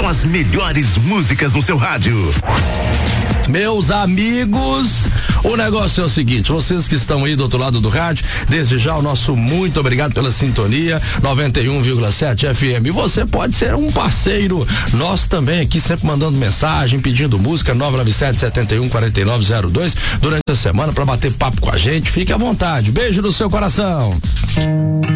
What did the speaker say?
com as melhores músicas no seu rádio. Meus amigos, o negócio é o seguinte, vocês que estão aí do outro lado do rádio, desde já o nosso muito obrigado pela sintonia, 91,7 FM. Você pode ser um parceiro nosso também aqui, sempre mandando mensagem, pedindo música, 997-71-4902 durante a semana para bater papo com a gente. Fique à vontade. Beijo no seu coração.